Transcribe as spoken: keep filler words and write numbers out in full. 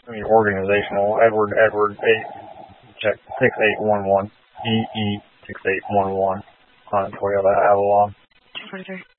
I mean, organizational. Edward, Edward, eight, check, six eight one one. E E six eight one one on Toyota Avalon. two forty-three.